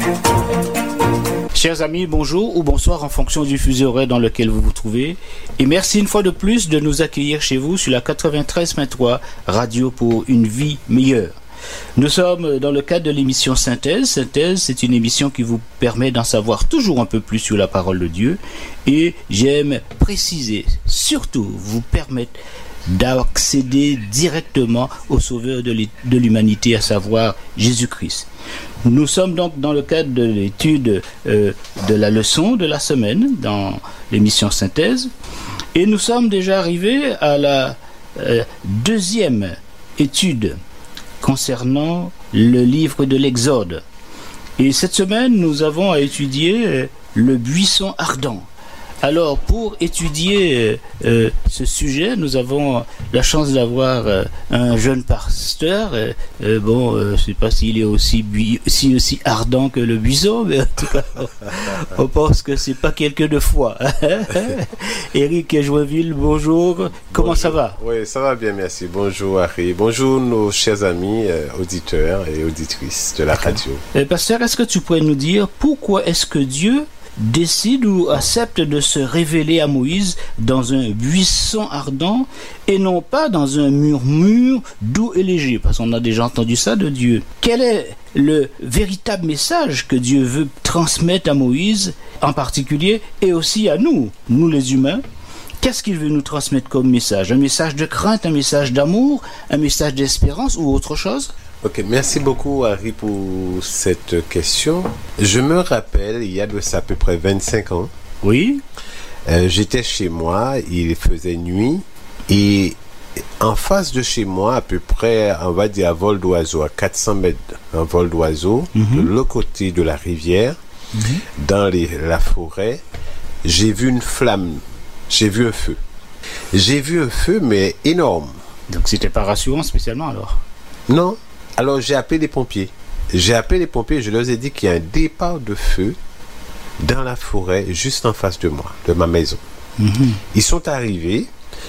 Chers amis, bonjour ou bonsoir en fonction du fuseau horaire dans lequel vous vous trouvez. Et merci une fois de plus de nous accueillir chez vous sur la 93.3 Radio pour une vie meilleure. Nous sommes dans le cadre de l'émission Synthèse. Synthèse, c'est une émission qui vous permet d'en savoir toujours un peu plus sur la parole de Dieu. Et j'aime préciser, surtout vous permettre d'accéder directement au Sauveur de l'humanité, à savoir Jésus-Christ. Nous sommes donc dans le cadre de l'étude de la leçon de la semaine dans l'émission Synthèse. Et nous sommes déjà arrivés à la deuxième étude concernant le livre de l'Exode. Et cette semaine, nous avons à étudier le buisson ardent. Alors, pour étudier ce sujet, nous avons la chance d'avoir un jeune pasteur. Je ne sais pas s'il est aussi ardent que le buisson, mais en tout cas, on pense que c'est pas quelqu'un de foi. Éric Joinville, bonjour. Comment ça va? Oui, ça va bien, merci. Bonjour, Harry. Bonjour, nos chers amis auditeurs et auditrices de la radio. Pasteur, est-ce que tu pourrais nous dire pourquoi est-ce que Dieu décide ou accepte de se révéler à Moïse dans un buisson ardent et non pas dans un murmure doux et léger, parce qu'on a déjà entendu ça de Dieu. Quel est le véritable message que Dieu veut transmettre à Moïse en particulier et aussi à nous les humains? Qu'est-ce qu'il veut nous transmettre comme message? Un message de crainte, un message d'amour, un message d'espérance ou autre chose? Ok, merci beaucoup Harry pour cette question. Je me rappelle, il y a de ça à peu près 25 ans. Oui. J'étais chez moi, il faisait nuit et en face de chez moi, à peu près, on va dire à vol d'oiseau, à 400 mètres, un vol d'oiseau, de l'autre côté de la rivière, dans la forêt, j'ai vu une flamme, j'ai vu un feu. J'ai vu un feu, mais énorme. Donc c'était pas rassurant spécialement alors? Non. Alors j'ai appelé les pompiers. Je leur ai dit qu'il y a un départ de feu dans la forêt juste en face de moi, de ma maison. Ils sont arrivés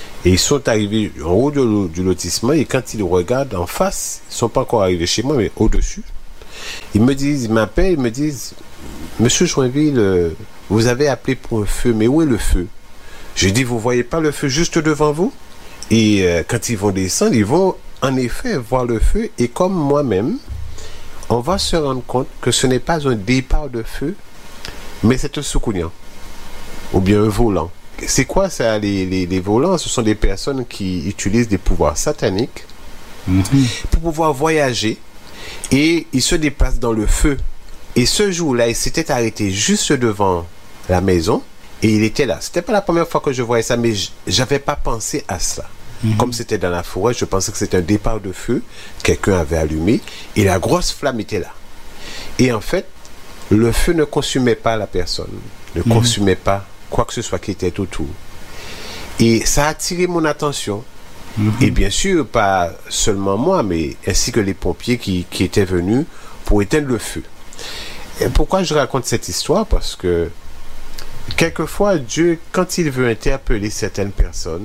en haut du lotissement et quand ils regardent en face, ils ne sont pas encore arrivés chez moi mais au-dessus. Ils m'appellent, ils me disent Monsieur Joinville, vous avez appelé pour un feu, mais où est le feu? J'ai dit vous voyez pas le feu juste devant vous? Et quand ils vont descendre, ils vont en effet voir le feu et comme moi-même, on va se rendre compte que ce n'est pas un départ de feu, mais c'est un soukounian ou bien un volant. C'est quoi ça, les volants? Ce sont des personnes qui utilisent des pouvoirs sataniques pour pouvoir voyager et ils se déplacent dans le feu. Et ce jour-là, il s'était arrêté juste devant la maison et il était là. C'était pas la première fois que je voyais ça, mais j'avais pas pensé à ça. Comme c'était dans la forêt, je pensais que c'était un départ de feu, quelqu'un avait allumé et la grosse flamme était là. Et en fait, le feu ne consumait pas la personne, ne consumait pas quoi que ce soit qui était autour. Et ça a attiré mon attention. Et bien sûr, pas seulement moi, mais ainsi que les pompiers qui étaient venus pour éteindre le feu. Et pourquoi je raconte cette histoire? Parce que quelquefois, Dieu, quand il veut interpeller certaines personnes,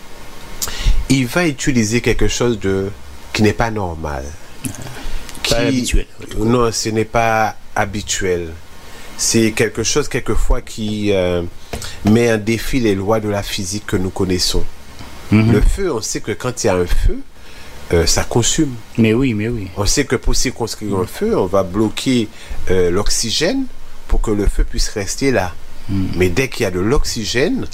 il va utiliser quelque chose qui n'est pas normal. Pas habituel. Non, ce n'est pas habituel. C'est quelque chose, quelquefois, qui met en défi les lois de la physique que nous connaissons. Le feu, on sait que quand il y a un feu, ça consume. Mais oui. On sait que pour circonscrire un feu, on va bloquer l'oxygène pour que le feu puisse rester là. Mais dès qu'il y a de l'oxygène,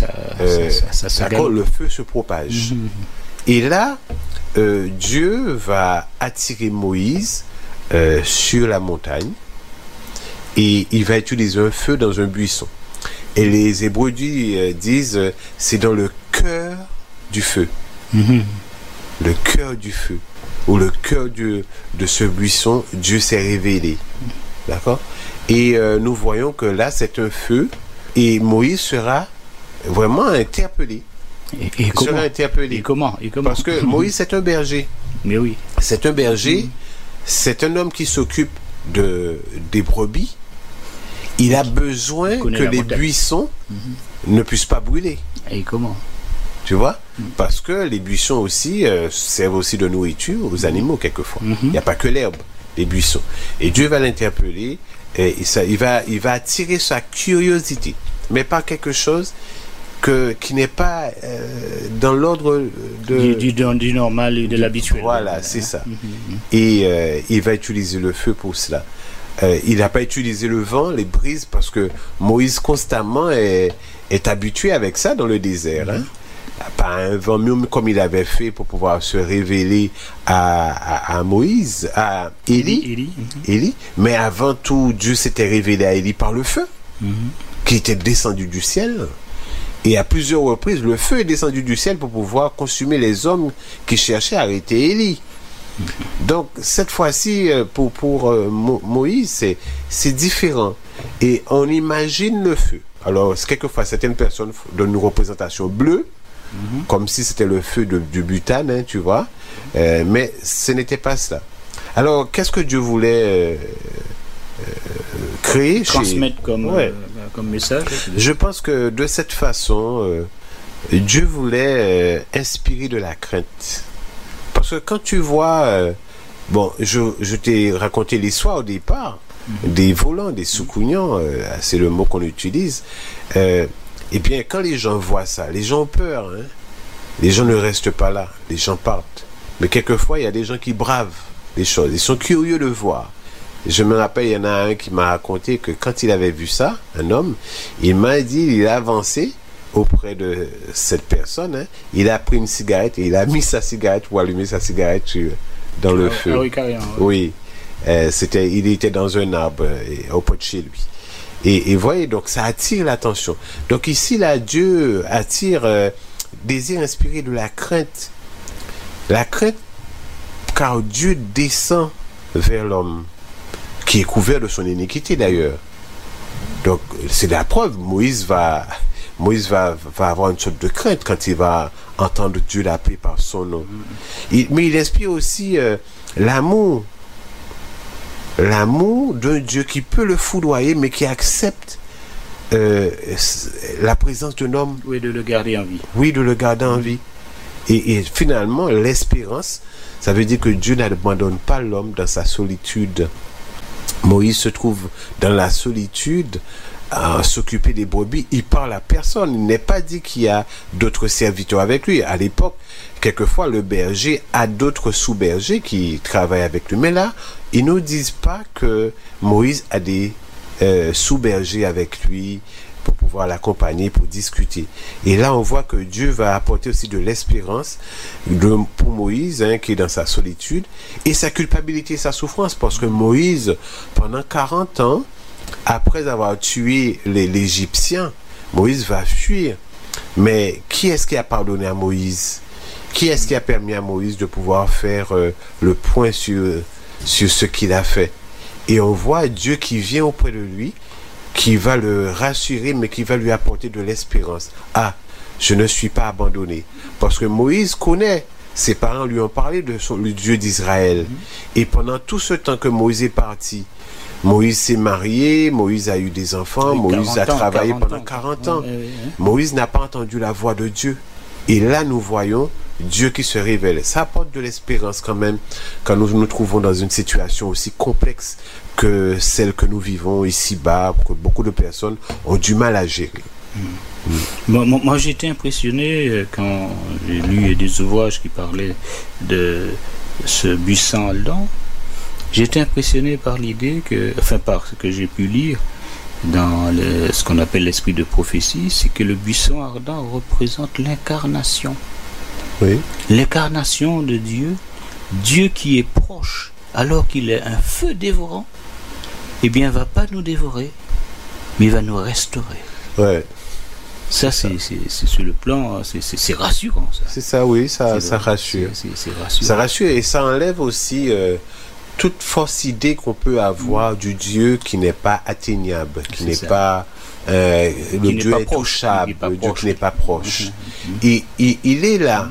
le feu se propage. Et là, Dieu va attirer Moïse sur la montagne et il va utiliser un feu dans un buisson. Et les Hébreux disent c'est dans le cœur du feu. Le cœur du feu. Ou le cœur de ce buisson, Dieu s'est révélé. D'accord? Et nous voyons que là, c'est un feu et Moïse sera vraiment interpellé. Et comment? Sera interpellé. Et comment? Parce que Moïse, c'est un berger. Mais oui. C'est un berger. C'est un homme qui s'occupe des brebis. Il a besoin que les buissons ne puissent pas brûler. Et comment? Tu vois? Parce que les buissons aussi servent aussi de nourriture aux animaux quelquefois. Il n'y a pas que l'herbe, les buissons. Et Dieu va l'interpeller il va attirer sa curiosité, mais pas quelque chose qui n'est pas dans l'ordre du normal et de l'habituel. Voilà, c'est ça. Et il va utiliser le feu pour cela. Il n'a pas utilisé le vent, les brises, parce que Moïse constamment est habitué avec ça dans le désert. Pas un vent comme il avait fait pour pouvoir se révéler à Moïse, à Élie. Mais avant tout, Dieu s'était révélé à Élie par le feu, qui était descendu du ciel. Et à plusieurs reprises, le feu est descendu du ciel pour pouvoir consumer les hommes qui cherchaient à arrêter Élie. Donc, cette fois-ci, pour Moïse, c'est différent. Et on imagine le feu. Alors, quelquefois, certaines personnes donnent une représentation bleue, comme si c'était le feu du butane, tu vois. Mais ce n'était pas ça. Alors, qu'est-ce que Dieu voulait créer transmettre comme message? Je pense que de cette façon, Dieu voulait inspirer de la crainte. Parce que quand tu vois, je t'ai raconté l'histoire au départ, des volants, des soucougnants, c'est le mot qu'on utilise. Eh bien, quand les gens voient ça, les gens ont peur. Les gens ne restent pas là, les gens partent. Mais quelquefois, il y a des gens qui bravent les choses. Ils sont curieux de voir. Je me rappelle, il y en a un qui m'a raconté que quand il avait vu ça, un homme, il m'a dit, il a avancé auprès de cette personne, il a pris une cigarette et il a mis sa cigarette pour allumer sa cigarette dans le feu. Oui, carrément. Oui, il était dans un arbre auprès de chez lui. Et voyez, donc ça attire l'attention. Donc ici, là, Dieu attire, désire inspirer de la crainte. La crainte, car Dieu descend vers l'homme, qui est couvert de son iniquité d'ailleurs. Donc c'est la preuve, Moïse va avoir une sorte de crainte quand il va entendre Dieu l'appeler par son nom. Mais il inspire aussi l'amour d'un Dieu qui peut le foudroyer, mais qui accepte la présence d'un homme. Oui, de le garder en vie. Oui, de le garder en vie. Et finalement, l'espérance, ça veut dire que Dieu n'abandonne pas l'homme dans sa solitude. Moïse se trouve dans la solitude à s'occuper des brebis. Il parle à personne. Il n'est pas dit qu'il y a d'autres serviteurs avec lui. À l'époque, quelquefois, le berger a d'autres sous-bergers qui travaillent avec lui. Mais là, ils ne disent pas que Moïse a des sous-bergers avec lui pour pouvoir l'accompagner, pour discuter. Et là, on voit que Dieu va apporter aussi de l'espérance pour Moïse, qui est dans sa solitude, et sa culpabilité et sa souffrance, parce que Moïse, pendant 40 ans, après avoir tué l'Égyptien, Moïse va fuir. Mais qui est-ce qui a pardonné à Moïse? Qui est-ce qui a permis à Moïse de pouvoir faire le point sur ce qu'il a fait? Et on voit Dieu qui vient auprès de lui, qui va le rassurer, mais qui va lui apporter de l'espérance. Ah, je ne suis pas abandonné. Parce que Moïse connaît, ses parents lui ont parlé de le Dieu d'Israël. Et pendant tout ce temps que Moïse est parti, Moïse s'est marié, Moïse a eu des enfants, Moïse a travaillé pendant 40 ans. Moïse n'a pas entendu la voix de Dieu. Et là, nous voyons Dieu qui se révèle. Ça apporte de l'espérance quand même, quand nous nous trouvons dans une situation aussi complexe que celle que nous vivons ici-bas, que beaucoup de personnes ont du mal à gérer. Moi, j'ai été impressionné quand j'ai lu des ouvrages qui parlaient de ce buisson ardent. J'ai été impressionné par l'idée par ce que j'ai pu lire dans ce qu'on appelle l'esprit de prophétie, c'est que le buisson ardent représente l'incarnation. Oui. L'incarnation de Dieu, Dieu qui est proche, alors qu'il est un feu dévorant, eh bien, il ne va pas nous dévorer, mais il va nous restaurer. Ouais. Ça, c'est sur le plan, c'est rassurant. Ça. C'est ça, oui, ça rassure. C'est rassurant. Ça rassure et ça enlève aussi toute fausse idée qu'on peut avoir du Dieu qui n'est pas atteignable, qui n'est pas le Dieu intouchable, le Dieu qui n'est pas proche. Et il est là.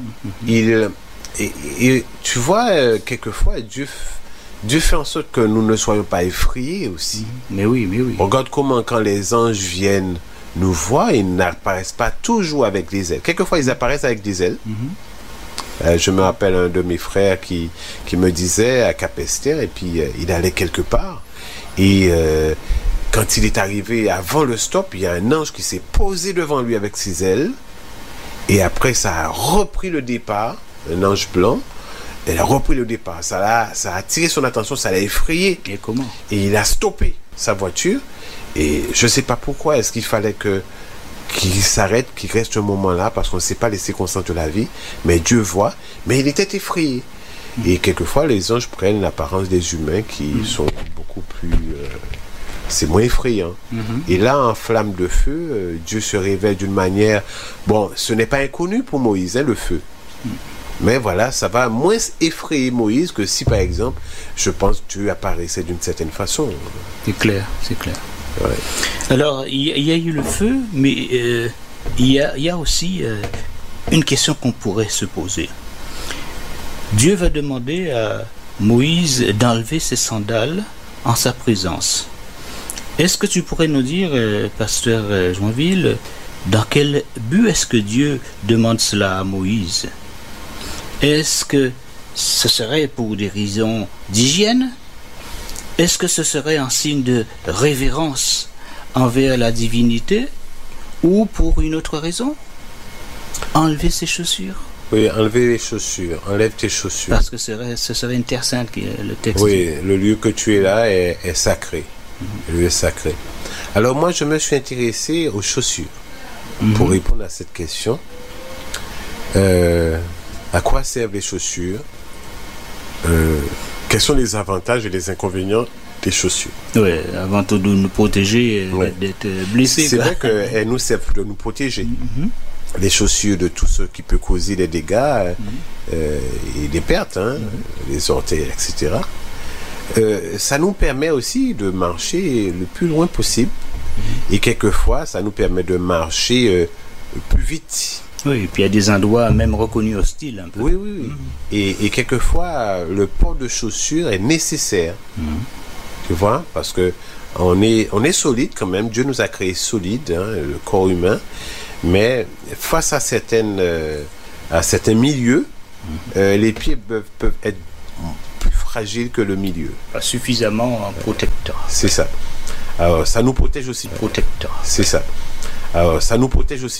Et tu vois, quelquefois, Dieu fait en sorte que nous ne soyons pas effrayés aussi. Mais oui. Regarde comment quand les anges viennent nous voir, ils n'apparaissent pas toujours avec des ailes. Quelquefois, ils apparaissent avec des ailes. Je me rappelle un de mes frères qui me disait à Capesterre, et puis il allait quelque part. Et quand il est arrivé avant le stop, il y a un ange qui s'est posé devant lui avec ses ailes. Et après, ça a repris le départ, un ange blanc. Elle a repris le départ. Ça a attiré son attention, ça l'a effrayé. Et comment? Et il a stoppé sa voiture. Et je ne sais pas pourquoi. Est-ce qu'il fallait qu'il s'arrête, qu'il reste un moment là, parce qu'on ne sait pas les circonstances de la vie. Mais Dieu voit. Mais il était effrayé. Et quelquefois, les anges prennent l'apparence des humains qui sont beaucoup plus... c'est moins effrayant. Et là, en flamme de feu, Dieu se révèle d'une manière... Bon, ce n'est pas inconnu pour Moïse, le feu. Mais voilà, ça va moins effrayer Moïse que si, par exemple, je pense que Dieu apparaissait d'une certaine façon. C'est clair, c'est clair. Ouais. Alors, il y a eu le feu, mais il y a aussi une question qu'on pourrait se poser. Dieu va demander à Moïse d'enlever ses sandales en sa présence. Est-ce que tu pourrais nous dire, pasteur Joinville, dans quel but est-ce que Dieu demande cela à Moïse? Est-ce que ce serait pour des raisons d'hygiène? Est-ce que ce serait un signe de révérence envers la divinité? Ou pour une autre raison? Enlever ses chaussures? Oui, enlever les chaussures, enlève tes chaussures. Parce que ce serait une terre sainte, le texte. Oui, le lieu que tu es là est sacré. Le lieu est sacré. Alors moi, je me suis intéressé aux chaussures. Pour répondre à cette question, à quoi servent les chaussures? Quels sont les avantages et les inconvénients des chaussures? Oui, avant tout de nous protéger d'être blessés. C'est vrai qu'elles nous servent de nous protéger. Les chaussures de tout ce qui peut causer des dégâts et des pertes, les orteils, etc. Ça nous permet aussi de marcher le plus loin possible. Et quelquefois, ça nous permet de marcher plus vite. Oui, et puis il y a des endroits même reconnus hostiles. Un peu. Oui. Et quelquefois, le port de chaussures est nécessaire. Tu vois, parce que on est solide quand même. Dieu nous a créé solide, le corps humain. Mais face à certains milieux, les pieds peuvent être plus fragiles que le milieu. Pas suffisamment protecteur. C'est ça. Alors, ça nous protège aussi. Protecteur. C'est ça. Alors, ça nous protège aussi.